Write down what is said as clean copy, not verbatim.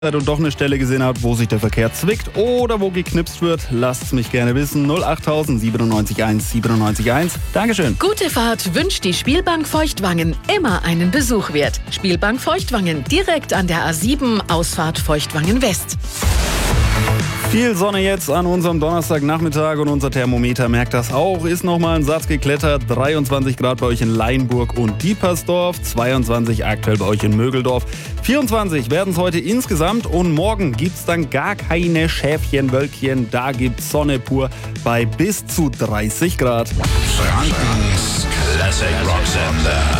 und doch eine Stelle gesehen habt, wo sich der Verkehr zwickt oder wo geknipst wird, lasst es mich gerne wissen. 08000 97 97 1. Dankeschön. Gute Fahrt wünscht die Spielbank Feuchtwangen. Immer einen Besuch wert. Spielbank Feuchtwangen, direkt an der A7, Ausfahrt Feuchtwangen West. Viel Sonne jetzt an unserem Donnerstagnachmittag und unser Thermometer merkt das auch. Ist nochmal ein Satz geklettert. 23 Grad bei euch in Leinburg und Diepersdorf, 22 aktuell bei euch in Mögeldorf. 24 werden es heute insgesamt und morgen gibt es dann gar keine Schäfchenwölkchen. Da gibt es Sonne pur bei bis zu 30 Grad. Frankens Classic Rock Sender.